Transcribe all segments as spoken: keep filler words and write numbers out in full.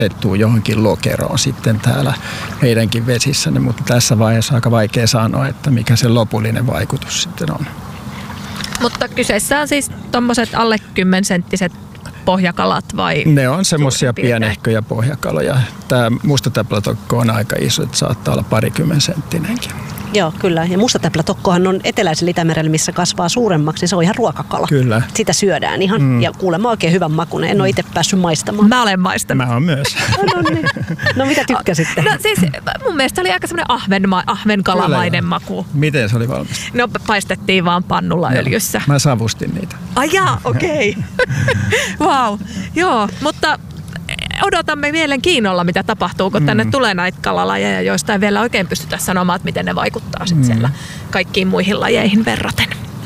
asettuu johonkin lokeroon sitten täällä meidänkin vesissäni, mutta tässä vaiheessa on aika vaikea sanoa, että mikä se lopullinen vaikutus sitten on. Mutta kyseessä on siis tommoset alle kymmenenttiset pohjakalat vai? Ne on semmoisia pienehköjä pohjakaloja. Tämä mustatäplätokko on aika iso, että saattaa olla parikymmen senttinenkin. Joo, kyllä. Ja mustatäplätokkohan on eteläisellä Itämerellä, missä kasvaa suuremmaksi. Se on ihan ruokakala. Kyllä. Sitä syödään ihan. Mm. Ja kuulemma oikein hyvän makuinen. En ole itse päässyt maistamaan. Mä olen maistanut. Mä oon myös. no, niin. no mitä tykkäsitte? No siis mun mielestä se oli aika semmoinen ahvenma, ahvenkalamainen maku. Miten se oli valmis? No paistettiin vaan pannulla no, öljyssä. Mä savustin niitä. Ai jaa, okei. Okay. Wow. Joo, mutta odotamme mielenkiinnolla, mitä tapahtuu, kun mm. tänne tulee näitä kalalajeja, joista ei vielä oikein pystytä sanomaan, että miten ne vaikuttaa sit mm. siellä kaikkiin muihin lajeihin verraten.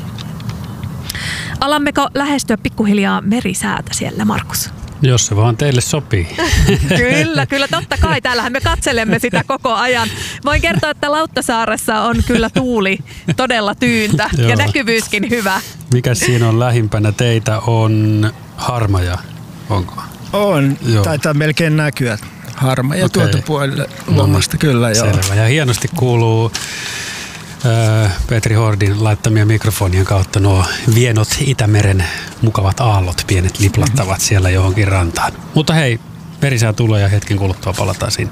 Alammeko lähestyä pikkuhiljaa merisäätä siellä, Markus? Jos se vaan teille sopii. Kyllä, kyllä totta kai. Täällähän me katselemme sitä koko ajan. Voin kertoa, että Lauttasaaressa on kyllä tuuli todella tyyntä ja näkyvyyskin hyvä. Mikäs siinä on lähimpänä teitä on Harmaja, onko? On, joo. Taitaa melkein näkyä Harmaja okay. tuolta puolelle luomasta, kyllä joo. Selvä, ja hienosti kuuluu äh, Petri Hordin laittamia mikrofonien kautta nuo vienot Itämeren mukavat aallot, pienet liplattavat mm-hmm. siellä johonkin rantaan. Mutta hei, merisää tulee ja hetken kuluttua palataan sinne.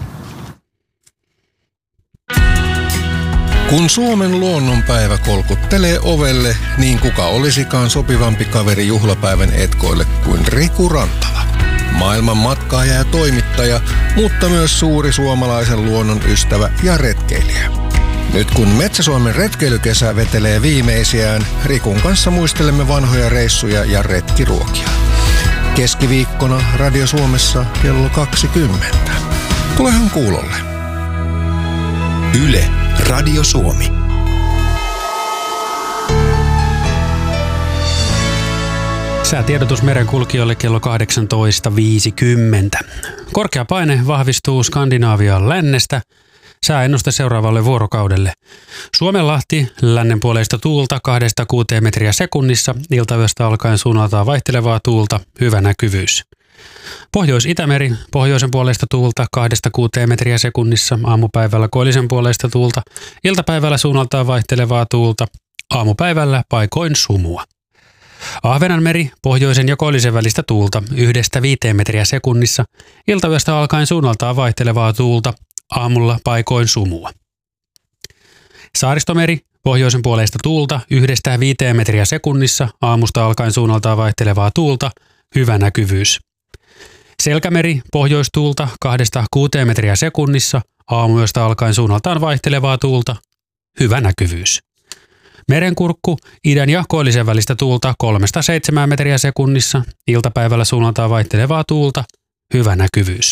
Kun Suomen luonnonpäivä kolkuttelee ovelle, niin kuka olisikaan sopivampi kaveri juhlapäivän etkoille kuin Riku Rantala. Maailman matkaaja ja toimittaja, mutta myös suuri suomalaisen luonnon ystävä ja retkeilijä. Nyt kun Metsä-Suomen retkeilykesä vetelee viimeisiään, Rikun kanssa muistelemme vanhoja reissuja ja retkiruokia. Keskiviikkona Radio Suomessa kello kaksikymmentä. Tulehan kuulolle. Yle. Radio Suomi. Säätiedotus merenkulkijoille kello kahdeksantoista viisikymmentä. Korkea paine vahvistuu Skandinaavian lännestä. Sääennuste seuraavalle vuorokaudelle. Suomenlahti lännenpuoleista tuulta kahdesta kuuteen metriä sekunnissa. Iltayöstä alkaen suunnaltaan vaihtelevaa tuulta. Hyvä näkyvyys. Pohjois-Itämeri, pohjoisen puoleista tuulta kahdesta kuuteen metriä sekunnissa, aamupäivällä koillisen puoleista tuulta, iltapäivällä suunnaltaan vaihtelevaa tuulta, aamupäivällä paikoin sumua. Ahvenanmeri, pohjoisen ja koillisen välistä tuulta, yhdestä viiteen metriä sekunnissa, iltayöstä alkaen suunnaltaan vaihtelevaa tuulta, aamulla paikoin sumua. Saaristomeri, pohjoisen puoleista tuulta, yhdestä viiteen metriä sekunnissa, aamusta alkaen suunnaltaan vaihtelevaa tuulta, hyvä näkyvyys. Selkämeri, pohjoistuulta kahdesta kuuteen metriä sekunnissa, aamuyöstä alkaen suunnaltaan vaihtelevaa tuulta, hyvä näkyvyys. Merenkurkku, idän ja koillisen välistä tuulta kolmesta seitsemään metriä sekunnissa, iltapäivällä suunnaltaan vaihtelevaa tuulta, hyvä näkyvyys.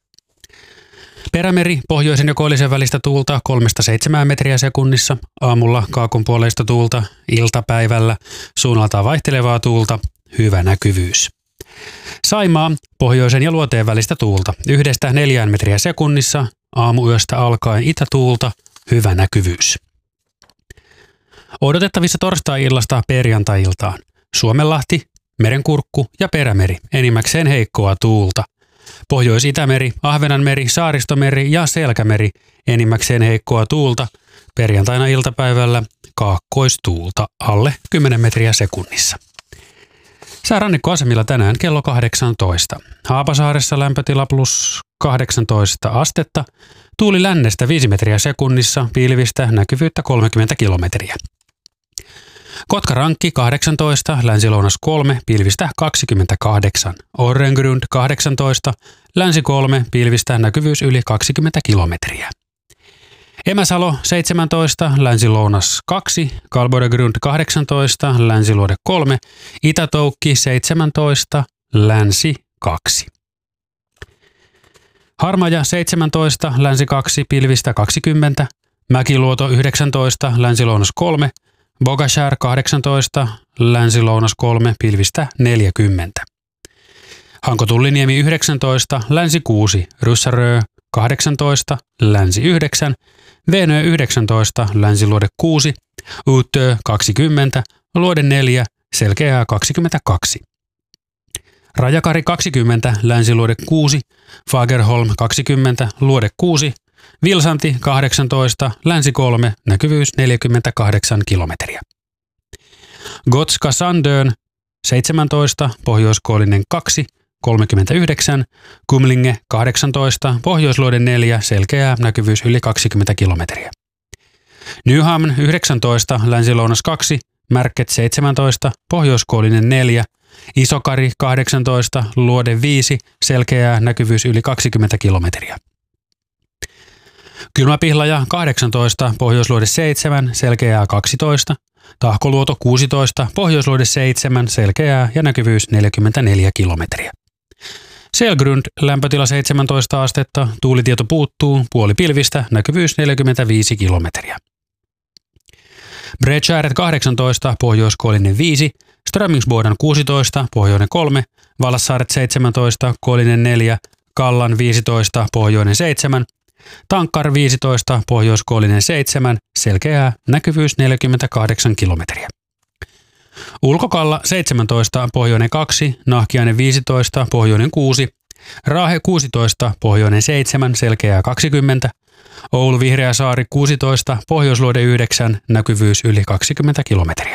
Perämeri, pohjoisen ja koillisen välistä tuulta kolmesta seitsemään metriä sekunnissa, aamulla kaakon puoleista tuulta, iltapäivällä suunnaltaan vaihtelevaa tuulta, hyvä näkyvyys. Saimaa, pohjoisen ja luoteen välistä tuulta, yhdestä neljään metriä sekunnissa, aamuyöstä alkaen itätuulta, hyvä näkyvyys. Odotettavissa torstai-illasta perjantai-iltaan. Suomenlahti, Merenkurkku ja Perämeri, enimmäkseen heikkoa tuulta. Pohjois-Itämeri, Ahvenanmeri, Saaristomeri ja Selkämeri, enimmäkseen heikkoa tuulta. Perjantaina iltapäivällä kaakkoistuulta, alle kymmenen metriä sekunnissa. Säärannikkoasemilla tänään kello kahdeksantoista. Haapasaaressa lämpötila plus kahdeksantoista astetta. Tuuli lännestä viisi metriä sekunnissa, pilvistä näkyvyyttä kolmekymmentä kilometriä. Kotkarankki kahdeksantoista, länsi-lounas kolme, pilvistä kaksikymmentäkahdeksan. Orrengrund kahdeksantoista, länsi kolme, pilvistä näkyvyys yli kaksikymmentä kilometriä. Emäsalo seitsemäntoista, länsi-lounas kaksi, Kalboregrund kahdeksantoista, länsiluode kolme, Itätoukki seitsemäntoista, länsi kaksi. Harmaja seitsemäntoista, länsi kaksi, pilvistä kaksikymmentä, Mäkiluoto yhdeksäntoista, länsi-lounas kolme, Bogashär kahdeksantoista, länsi-lounas kolme, pilvistä neljäkymmentä. Hanko-Tulliniemi yhdeksäntoista, länsi kuusi, Ryssärö kahdeksantoista, länsi yhdeksän, Venö yhdeksäntoista, länsiluode kuusi, Uutö kaksikymmentä, luode neljä, selkeää kaksikymmentäkaksi. Rajakari kaksikymmentä, Länsiluode kuusi, Fagerholm kaksikymmentä, Luode kuusi, Vilsanti kahdeksantoista, Länsi kolme, näkyvyys neljäkymmentäkahdeksan kilometriä. Gotska Sandön seitsemäntoista, Pohjoiskoillinen kaksi, kolmekymmentäyhdeksän, Kumlinge kahdeksantoista, Pohjoisluode neljä, selkeää, näkyvyys yli kaksikymmentä kilometriä. Nyhamn yhdeksäntoista, Länsi-Lounas kaksi, Märket seitsemäntoista, Pohjoiskoillinen neljä, Isokari kahdeksantoista, Luode viisi, selkeää, näkyvyys yli kaksikymmentä kilometriä. Kylmäpihlaja kahdeksantoista, Pohjoisluode seitsemän, selkeää kaksitoista, Tahkoluoto kuusitoista, Pohjoisluode seitsemän, selkeää ja näkyvyys neljäkymmentäneljä kilometriä. Selgrund, lämpötila seitsemäntoista astetta, tuulitieto puuttuu, puoli pilvistä, näkyvyys neljäkymmentäviisi kilometriä. Bredskärret kahdeksantoista, Pohjoiskoillinen viisi, Strömingsboden kuusitoista, Pohjoinen kolme, Valassaaret seitsemäntoista, Koillinen neljä, Kallan viisitoista, Pohjoinen seitsemän, Tankkar viisitoista, Pohjoiskoillinen seitsemän, selkeää, näkyvyys neljäkymmentäkahdeksan kilometriä. Ulkokalla seitsemäntoista, Pohjoinen kaksi, Nahkiainen viisitoista, Pohjoinen kuusi, Raahe kuusitoista, Pohjoinen seitsemän, selkeää kaksikymmentä, Oulu Vihreäsaari kuusitoista, Pohjoisluode yhdeksän, näkyvyys yli kaksikymmentä kilometriä.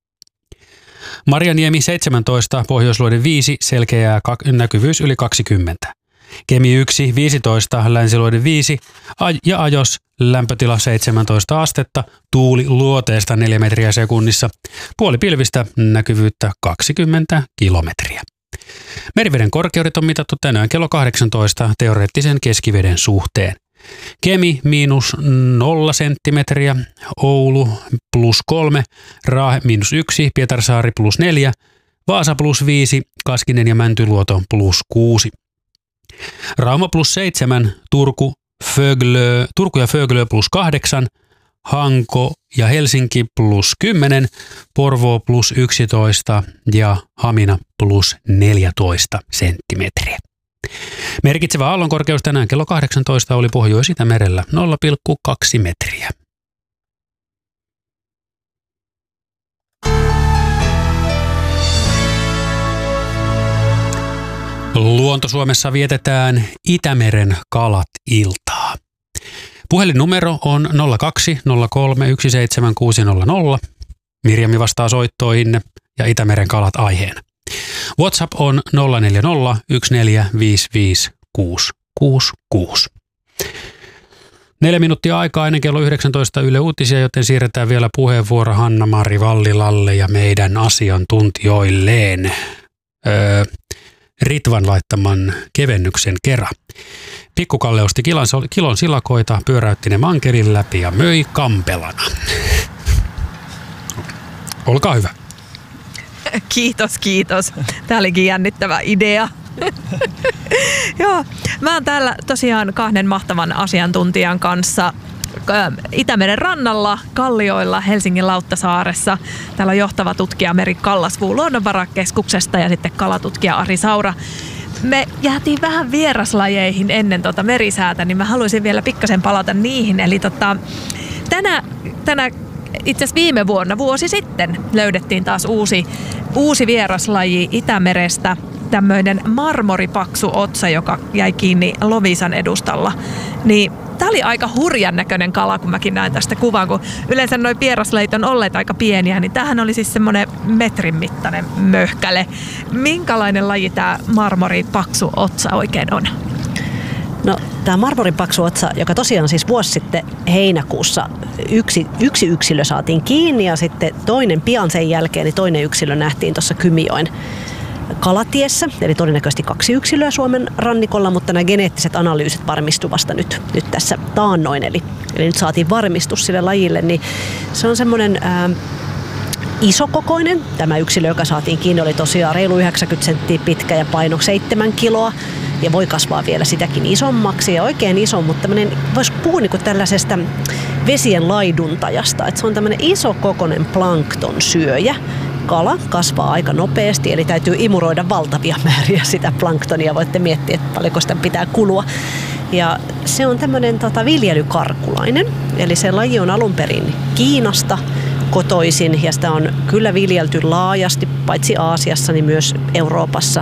Marjaniemi seitsemäntoista, Pohjoisluode viisi, selkeää näkyvyys yli kaksikymmentä. Kemi yksi, viisitoista, Länsiluode viisi ja Ajos, lämpötila seitsemäntoista astetta, tuuli luoteesta neljä metriä sekunnissa, puoli pilvistä, näkyvyyttä kaksikymmentä kilometriä. Meriveden korkeudet on mitattu tänään kello kahdeksantoista teoreettisen keskiveden suhteen. Kemi miinus nolla senttimetriä, Oulu plus kolme, Raahe miinus yksi, Pietarsaari plus neljä, Vaasa plus viisi, Kaskinen ja Mäntyluoto plus kuusi. Rauma plus seitsemän, Turku, Föglö, Turku ja Föglö plus kahdeksan, Hanko ja Helsinki plus kymmenen, Porvoo plus yksitoista ja Hamina plus neljätoista senttimetriä. Merkitsevä aallonkorkeus tänään kello kahdeksantoista oli Pohjois-Itämerellä nolla pilkku kaksi metriä. Luonto-Suomessa vietetään Itämeren kalat-iltaa. Puhelinnumero on nolla kaksi nolla kolme yksi seitsemän kuusi nolla nolla. Mirjami vastaa soittoihin ja Itämeren kalat aiheena. WhatsApp on nolla neljä nolla yksi neljä viisi viisi kuusi kuusi kuusi. Neljä minuuttia aikaa ennen kello yhdeksäntoista Yle Uutisia, joten siirretään vielä puheenvuoro Hanna-Mari Vallilalle ja meidän asiantuntijoilleen. Öö, Ritvan laittaman kevennyksen kera. Pikkukalle osti kilon, kilon silakoita, pyöräytti ne mankelin läpi ja möi kampelana. Olkaa hyvä. Kiitos, kiitos. Tämä olikin jännittävä idea. Joo, mä oon täällä tosiaan kahden mahtavan asiantuntijan kanssa Itämeren rannalla, Kallioilla, Helsingin Lauttasaaressa. Täällä on johtava tutkija Meri Kallasvuu Luonnonvarakeskuksesta ja sitten kalatutkija Ari Saura. Me jäätiin vähän vieraslajeihin ennen tota merisäätä, niin mä haluaisin vielä pikkasen palata niihin. Eli tota, tänä, tänä itse asiassa viime vuonna, vuosi sitten, löydettiin taas uusi, uusi vieraslaji Itämerestä. Tämmöinen marmoripaksu otsa, joka jäi kiinni Loviisan edustalla. Niin tää oli aika hurjan näköinen kala, kun mäkin näin tästä kuvan, kun yleensä noi vieraslajit on olleet aika pieniä, niin tämähän oli siis semmoinen metrin mittainen möhkäle. Minkälainen laji tää marmoripaksu otsa oikein on? No, tämä marmoripaksu otsa, joka tosiaan siis vuosi sitten heinäkuussa yksi, yksi yksilö saatiin kiinni ja sitten toinen pian sen jälkeen, niin toinen yksilö nähtiin tuossa Kymijoen kalatiessä, eli todennäköisesti kaksi yksilöä Suomen rannikolla, mutta nämä geneettiset analyysit varmistuivat vasta nyt, nyt tässä taannoin, eli, eli nyt saatiin varmistus sille lajille, niin se on semmoinen ää, isokokoinen. Tämä yksilö, joka saatiin kiinni, oli tosiaan reilu yhdeksänkymmentä senttiä pitkä ja paino seitsemän kiloa ja voi kasvaa vielä sitäkin isommaksi ja oikein iso, mutta voisi puhua niin kuin tällaisesta vesien laiduntajasta, että se on tämmöinen isokokoinen plankton syöjä. Kala kasvaa aika nopeasti, eli täytyy imuroida valtavia määriä sitä planktonia. Voitte miettiä, että paljonko sitä pitää kulua. Ja se on tämmöinen tota, viljelykarkulainen, eli se laji on alun perin Kiinasta kotoisin, ja sitä on kyllä viljelty laajasti, paitsi Aasiassa, niin myös Euroopassa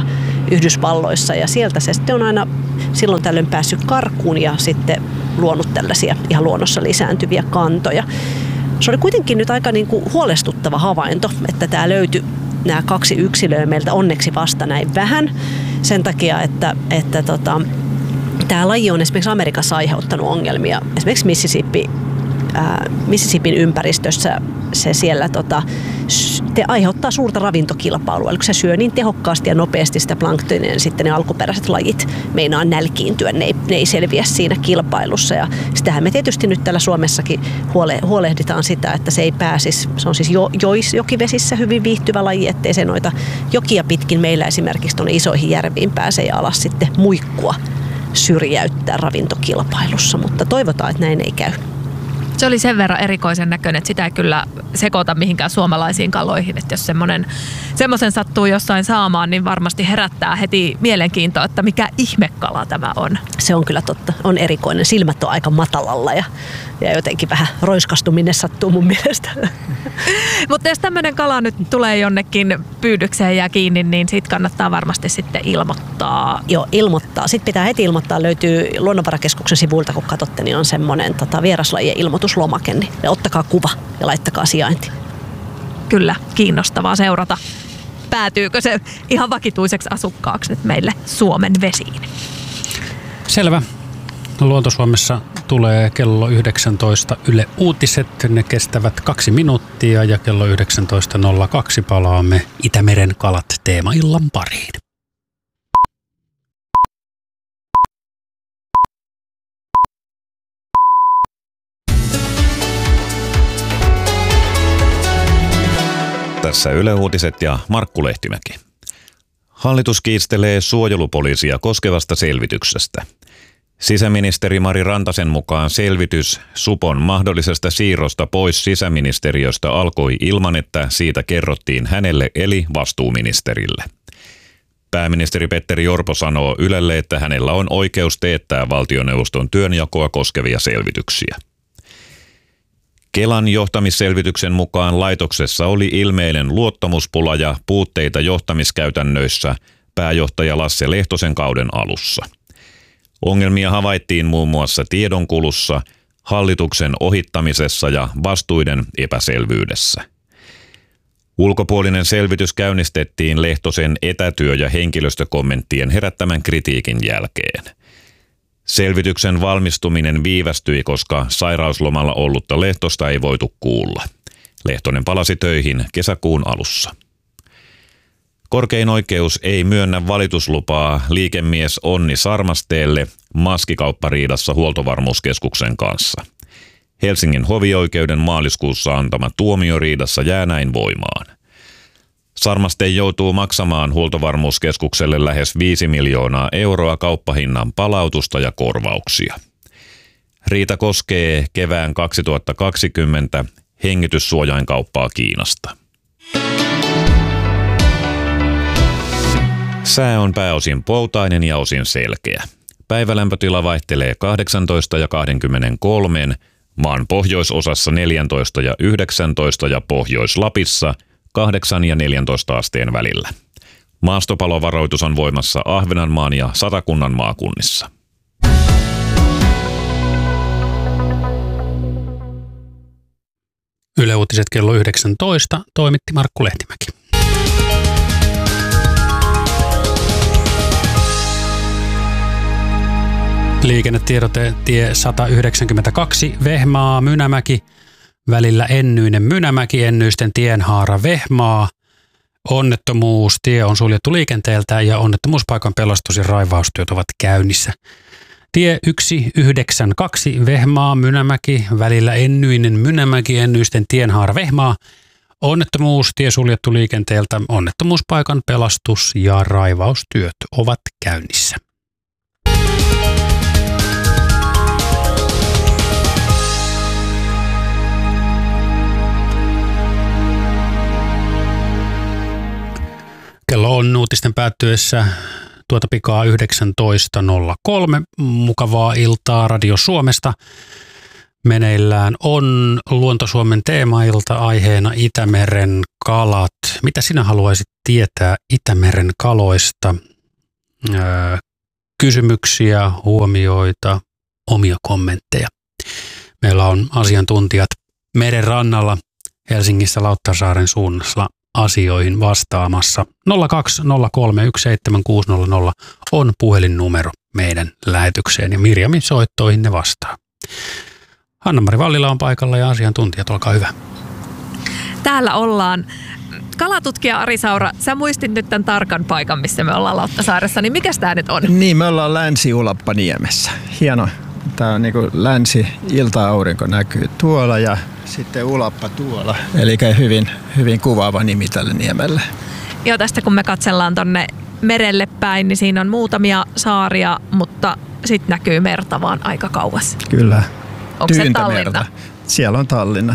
Yhdysvalloissa ja sieltä se sitten on aina silloin tällöin päässyt karkuun ja sitten luonut tällaisia ihan luonnossa lisääntyviä kantoja. Se oli kuitenkin nyt aika niin kuin huolestuttava havainto, että tämä löytyi nämä kaksi yksilöä meiltä onneksi vasta näin vähän sen takia, että, että tota, tämä laji on esimerkiksi Amerikassa aiheuttanut ongelmia. Esimerkiksi Mississippi, ää, Mississippin ympäristössä se siellä tota, te aiheuttaa suurta ravintokilpailua. Eli kun se syö niin tehokkaasti ja nopeasti sitä planktonia, niin sitten ne alkuperäiset lajit meinaa nälkiintyä. Ne ei, ne ei selviä siinä kilpailussa. Ja sitähän me tietysti nyt täällä Suomessakin huole, huolehditaan sitä, että se ei pääsisi. Se on siis jo, jois, jokivesissä hyvin viihtyvä laji, ettei se noita jokia pitkin meillä esimerkiksi tuonne isoihin järviin pääse ja alas sitten muikkua syrjäyttää ravintokilpailussa. Mutta toivotaan, että näin ei käy. Se oli sen verran erikoisen näköinen, että sitä ei kyllä sekoita mihinkään suomalaisiin kaloihin. Että jos semmoisen sattuu jossain saamaan, niin varmasti herättää heti mielenkiintoa, että mikä ihmekala tämä on. Se on kyllä totta. On erikoinen. Silmät on aika matalalla ja, ja jotenkin vähän roiskastuminen sattuu mun mielestä. Mutta jos tämmöinen kala nyt tulee jonnekin pyydykseen ja kiinni, niin siitä kannattaa varmasti sitten ilmoittaa. Joo, ilmoittaa. Sitten pitää heti ilmoittaa. Löytyy Luonnonvarakeskuksen sivuilta, kun katsotte, niin on semmoinen tota, vieraslajien ilmoituslomake. Niin ottakaa kuva ja laittakaa sijainti. Kyllä, kiinnostavaa seurata. Päätyykö se ihan vakituiseksi asukkaaksi nyt meille Suomen vesiin? Selvä. Luonto-Suomessa tulee kello yhdeksäntoista Yle Uutiset. Ne kestävät kaksi minuuttia ja kello yhdeksäntoista nolla kaksi palaamme Itämeren kalat teemaillan pariin. Tässä Yle Uutiset ja Markku Lehtimäki. Hallitus kiistelee suojelupoliisia koskevasta selvityksestä. Sisäministeri Mari Rantasen mukaan selvitys Supon mahdollisesta siirrosta pois sisäministeriöstä alkoi ilman, että siitä kerrottiin hänelle eli vastuuministerille. Pääministeri Petteri Orpo sanoo Ylelle, että hänellä on oikeus teettää valtioneuvoston työnjakoa koskevia selvityksiä. Kelan johtamisselvityksen mukaan laitoksessa oli ilmeinen luottamuspula ja puutteita johtamiskäytännöissä pääjohtaja Lasse Lehtosen kauden alussa. Ongelmia havaittiin muun muassa tiedonkulussa, hallituksen ohittamisessa ja vastuiden epäselvyydessä. Ulkopuolinen selvitys käynnistettiin Lehtosen etätyö- ja henkilöstökommenttien herättämän kritiikin jälkeen. Selvityksen valmistuminen viivästyi, koska sairauslomalla ollutta Lehtosta ei voitu kuulla. Lehtonen palasi töihin kesäkuun alussa. Korkein oikeus ei myönnä valituslupaa liikemies Onni Sarmasteelle maskikauppariidassa Huoltovarmuuskeskuksen kanssa. Helsingin hovioikeuden maaliskuussa antama tuomio riidassa jää näin voimaan. Sarmaste joutuu maksamaan Huoltovarmuuskeskukselle lähes viisi miljoonaa euroa kauppahinnan palautusta ja korvauksia. Riita koskee kevään kaksituhattakaksikymmentä hengityssuojainkauppaa Kiinasta. Sää on pääosin poutainen ja osin selkeä. Päivälämpötila vaihtelee kahdeksantoista ja kaksikymmentäkolme, maan pohjoisosassa neljätoista ja yhdeksäntoista ja Pohjois-Lapissa kahdeksan ja neljäntoista asteen välillä. Maastopalovaroitus on voimassa Ahvenanmaan ja Satakunnan maakunnissa. Yle Uutiset kello yhdeksäntoista toimitti Markku Lehtimäki. Liikennetiedote tie sata yhdeksänkymmentäkaksi Vehmaa Mynämäki, välillä Ennyinen Mynämäki, Ennyisten tienhaara Vehmaa. Onnettomuus, tie on suljettu liikenteeltä ja onnettomuuspaikan pelastus- ja raivaustyöt ovat käynnissä. Tie yksi yhdeksän kaksi Vehmaa Mynämäki, välillä Ennyinen Mynämäki, Ennyisten tienhaara Vehmaa. Onnettomuus, tie suljettu liikenteeltä, onnettomuuspaikan pelastus- ja raivaustyöt ovat käynnissä. Kello on uutisten päättyessä tuota pikaa yhdeksäntoista nolla kolme. Mukavaa iltaa Radio Suomesta. Meneillään on Luonto-Suomen teemailta aiheena Itämeren kalat. Mitä sinä haluaisit tietää Itämeren kaloista? öö, kysymyksiä, huomioita, omia kommentteja. Meillä on asiantuntijat meren rannalla Helsingissä Lauttasaaren suunnassa asioihin vastaamassa. nolla kaksi nolla kolme yksi seitsemän kuusi nolla nolla on puhelinnumero meidän lähetykseen ja Mirjamin soittoihin ne vastaa. Hanna-Mari Vallila on paikalla ja asiantuntijat, olkaa hyvä. Täällä ollaan. Kalatutkija Ari Saura, sä muistit nyt tämän tarkan paikan, missä me ollaan Lauttasaaressa, niin mikäs tää nyt on? Niin, me ollaan Länsi-Ulappaniemessä. Hieno. Tää on niinku länsi-ilta-aurinko näkyy tuolla ja sitten Ulappa tuolla. Eli hyvin, hyvin kuvaava nimi tälle niemelle. Joo, tästä kun me katsellaan tonne merelle päin, niin siinä on muutamia saaria, mutta sitten näkyy merta vaan aika kauas. Kyllä. Onko se Tallinna? Siellä on Tallinna.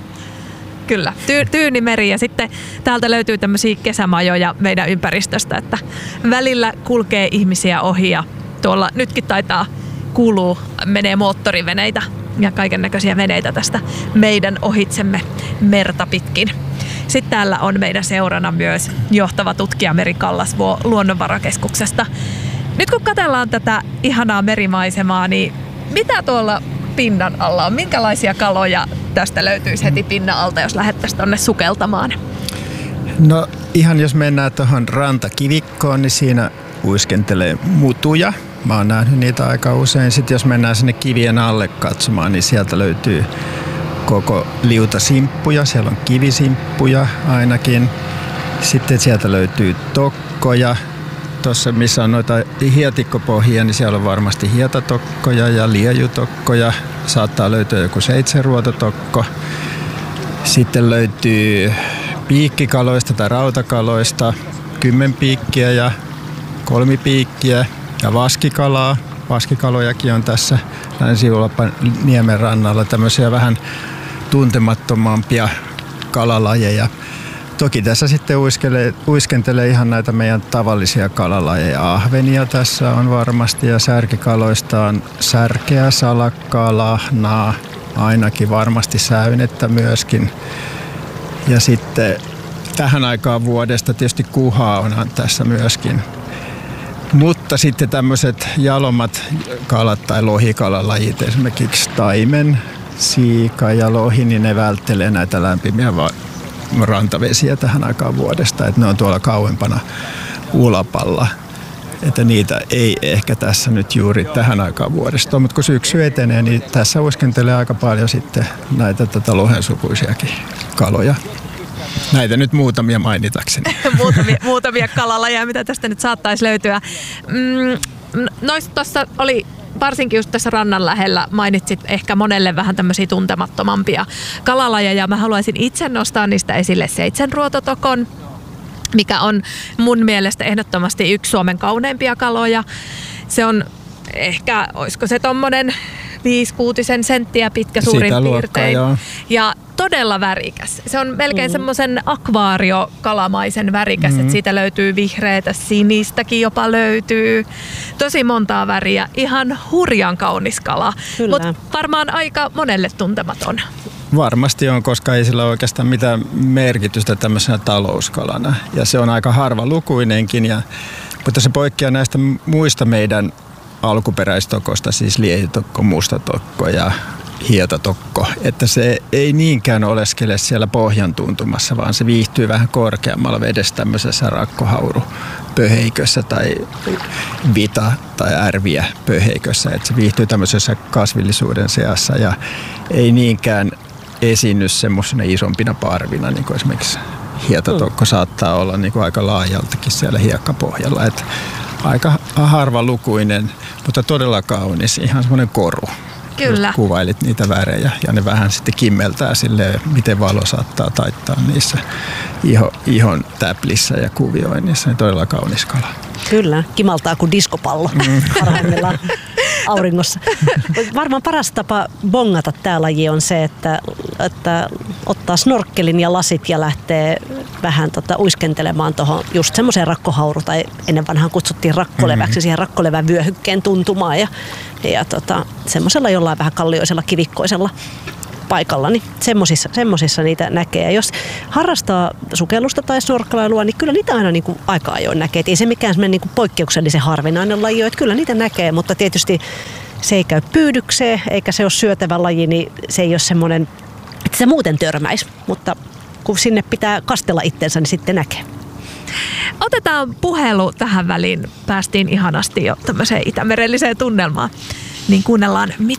Kyllä, Ty- Tyynimeri ja sitten täältä löytyy tämmöisiä kesämajoja meidän ympäristöstä, että välillä kulkee ihmisiä ohi ja tuolla nytkin taitaa kuuluu, menee moottoriveneitä ja kaiken näköisiä veneitä tästä meidän ohitsemme merta pitkin. Sitten täällä on meidän seurana myös johtava tutkija Meri Kallasvuo Luonnonvarakeskuksesta. Nyt kun katsellaan tätä ihanaa merimaisemaa, niin mitä tuolla pinnan alla on? Minkälaisia kaloja tästä löytyisi heti pinnan alta, jos lähdettäisiin tuonne sukeltamaan? No ihan jos mennään tuohon rantakivikkoon, niin siinä uiskentelee mutuja. Mä oon nähnyt niitä aika usein. Sitten jos mennään sinne kivien alle katsomaan, niin sieltä löytyy koko liuta simppuja. Siellä on kivisimppuja ainakin. Sitten sieltä löytyy tokkoja. Tuossa missä on noita hietikkopohjia, niin siellä on varmasti hietatokkoja ja liejutokkoja. Saattaa löytyä joku seitsemänruototokko. Sitten löytyy piikkikaloista tai rautakaloista kymmenpiikkiä ja kolmipiikkiä ja vaskikalaa. Vaskikalojakin on tässä Länsi-Ulappan niemen rannalla, tämmöisiä vähän tuntemattomampia kalalajeja. Toki tässä sitten uiskelee, uiskentelee ihan näitä meidän tavallisia kalalajeja. Ahvenia tässä on varmasti ja särkikaloista on särkeä, salakkaa, lahnaa, ainakin varmasti säynettä myöskin. Ja sitten tähän aikaan vuodesta tietysti kuhaa onhan tässä myöskin. Mutta sitten tämmöiset jalommat kalat tai lohikalalajit, esimerkiksi taimen, siika ja lohi, niin ne välttelee näitä lämpimiä va- rantavesiä tähän aikaan vuodesta. Että ne on tuolla kauempana Ulapalla. Että niitä ei ehkä tässä nyt juuri tähän aikaan vuodesta. Mutta kun syksy etenee, niin tässä uiskentelee aika paljon sitten näitä tätä lohensukuisiakin kaloja. Näitä nyt muutamia mainitakseni. muutamia, muutamia kalalajeja, mitä tästä nyt saattaisi löytyä. Mm, noista tuossa oli, varsinkin just tässä rannan lähellä, mainitsit ehkä monelle vähän tämmöisiä tuntemattomampia kalalajeja. Mä haluaisin itse nostaa niistä esille seitsemänruototokon, mikä on mun mielestä ehdottomasti yksi Suomen kauneimpia kaloja. Se on ehkä, olisiko se tommonen viisi-kuutisen senttiä pitkä suurin Sitä piirtein. luokkaa, ja todella värikäs. Se on melkein mm. semmoisen akvaariokalamaisen värikäs, mm. että siitä löytyy vihreätä, sinistäkin jopa löytyy. Tosi montaa väriä. Ihan hurjan kaunis kala, mutta varmaan aika monelle tuntematon. Varmasti on, koska ei sillä ole oikeastaan mitään merkitystä tämmöisenä talouskalana. Ja se on aika harvalukuinenkin, ja, mutta se poikkeaa näistä muista meidän alkuperäistokosta, siis liejutokko, mustatokko ja hietatokko, että se ei niinkään oleskele siellä pohjan tuntumassa, vaan se viihtyy vähän korkeammalla vedessä tämmöisessä rakkohaurupöheikössä tai vita- tai ärviä pöheikössä, että se viihtyy tämmöisessä kasvillisuuden seassa ja ei niinkään esiinny semmoisena isompina parvina, niin kuin esimerkiksi hietatokko saattaa olla niin kuin aika laajaltakin siellä hiekkapohjalla, että aika harvalukuinen, mutta todella kaunis, ihan semmoinen koru. Kyllä. Kuvailit niitä värejä ja ne vähän sitten kimmeltää silleen, miten valo saattaa taittaa niissä iho, ihon täplissä ja kuvioinnissa. Ne todella kaunis kala. Kyllä, kimaltaa kuin diskopallo mm. parhaimmillaan auringossa. Varmaan paras tapa bongata tämä laji on se, että, että ottaa snorkkelin ja lasit ja lähtee vähän tota, uiskentelemaan tuohon just semmoiseen rakkohauru, tai ennen vanhaan kutsuttiin rakkoleväksi, mm. siihen rakkolevän vyöhykkeen tuntumaan ja, ja tota, semmoisella jollain vähän kallioisella kivikkoisella paikalla, niin semmosissa, semmosissa niitä näkee. Ja jos harrastaa sukellusta tai snorkkelailua, niin kyllä niitä aina niin kuin aika ajoin näkee. Et ei se mikään semmoinen niin kuin poikkeuksellisen harvinainen laji ole, että kyllä niitä näkee, mutta tietysti se ei käy pyydykseen, eikä se ole syötävä laji, niin se ei ole semmoinen, että se muuten törmäisi, mutta kun sinne pitää kastella itsensä, niin sitten näkee. Otetaan puhelu tähän väliin. Päästiin ihanasti jo tämmöiseen itämerelliseen tunnelmaan. Niin kuunnellaan, mit,